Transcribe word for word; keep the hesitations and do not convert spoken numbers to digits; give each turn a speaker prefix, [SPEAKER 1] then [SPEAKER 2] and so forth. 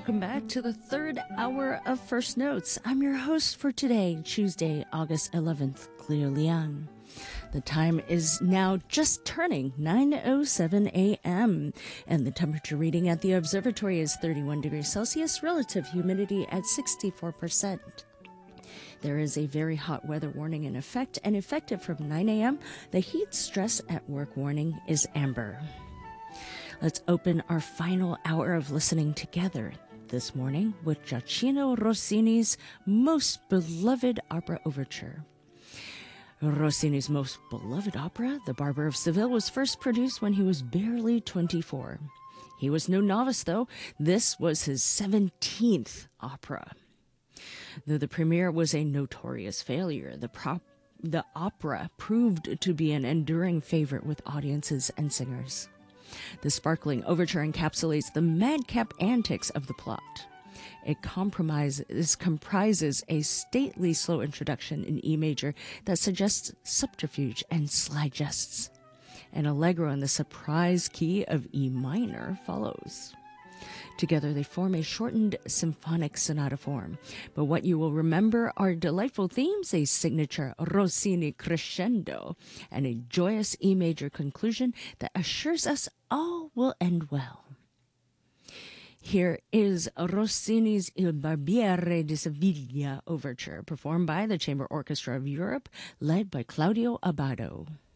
[SPEAKER 1] welcome back to the third hour of First Notes. I'm your host for today, Tuesday, August eleventh, Cleo Liang. The time is now just turning nine oh seven a.m. and the temperature reading at the observatory is thirty-one degrees Celsius, relative humidity at sixty-four percent. There is a very hot weather warning in effect, and effective from nine a.m., the heat stress at work warning is amber. Let's open our final hour of listening together this morning with Gioacchino Rossini's most beloved opera overture. Rossini's most beloved opera, The Barber of Seville, was first produced when he was barely twenty-four. He was no novice, though. This was his seventeenth opera. Though the premiere was a notorious failure, the prop the opera proved to be an enduring favorite with audiences and singers. The sparkling overture encapsulates the madcap antics of the plot. It compromises, comprises a stately slow introduction in E major that suggests subterfuge and sly jests. An allegro in the surprise key of E minor follows. Together, they form a shortened symphonic sonata form. But what you will remember are delightful themes, a signature Rossini crescendo, and a joyous E major conclusion that assures us all will end well. Here is Rossini's Il Barbiere di Seviglia overture, performed by the Chamber Orchestra of Europe, led by Claudio Abbado.